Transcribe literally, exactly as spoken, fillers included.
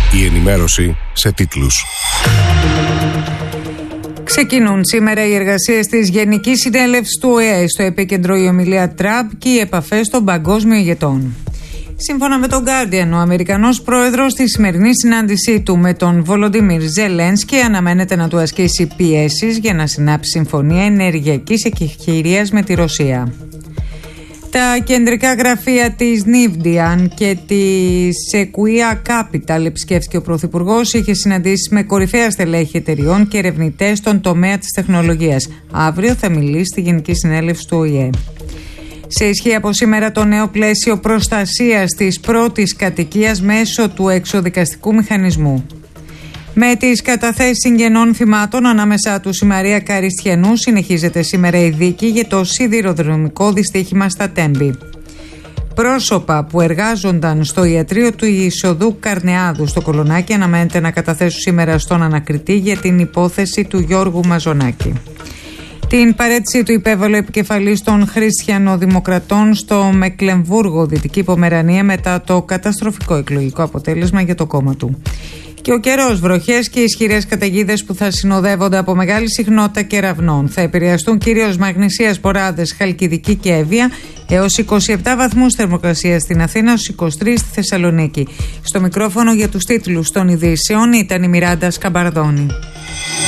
Η ενημέρωση σε τίτλους. Ξεκινούν σήμερα οι εργασίες της Γενικής Συνέλευσης του Ο Ε Ε, στο επίκεντρο η ομιλία Τραμπ και οι επαφές των παγκόσμιων ηγετών. Σύμφωνα με τον Guardian, ο Αμερικανός πρόεδρος στη σημερινή συνάντησή του με τον Βολοντίμιρ Ζελένσκι αναμένεται να του ασκήσει πιέσεις για να συνάψει συμφωνία ενεργειακής εκεχηρίας με τη Ρωσία. Τα κεντρικά γραφεία της Νίβντιαν και της Sequoia Capital επισκέφθηκε ο Πρωθυπουργός, είχε συναντήσει με κορυφαία στελέχη εταιριών και ερευνητές στον τομέα της τεχνολογίας. Αύριο θα μιλήσει στη Γενική Συνέλευση του Ο Ε Ε. Σε ισχύ από σήμερα το νέο πλαίσιο προστασίας της πρώτης κατοικίας μέσω του εξοδικαστικού μηχανισμού. Με τις καταθέσεις συγγενών θυμάτων ανάμεσα τους η Μαρία Καριστιανού συνεχίζεται σήμερα η δίκη για το σιδηροδρομικό δυστύχημα στα Τέμπη. Πρόσωπα που εργάζονταν στο ιατρείο του Ισοδού Καρνεάδου στο Κολονάκι αναμένεται να καταθέσουν σήμερα στον ανακριτή για την υπόθεση του Γιώργου Μαζονάκη. Την παρέτηση του υπέβαλε ο επικεφαλής των Χριστιανοδημοκρατών στο Μεκλεμβούργο, Δυτική Πομερανία, μετά το καταστροφικό εκλογικό αποτέλεσμα για το κόμμα του. Και ο καιρός, βροχές και ισχυρές καταιγίδες που θα συνοδεύονται από μεγάλη συχνότητα κεραυνών. Θα επηρεαστούν κυρίως Μαγνησίας, Ποράδες, Χαλκιδική και Εύβοια, έως είκοσι επτά βαθμούς θερμοκρασία στην Αθήνα, στους είκοσι τρεις στη Θεσσαλονίκη. Στο μικρόφωνο για τους τίτλους των ειδήσεων ήταν η Μιράντα Σκαμπαρδόνη.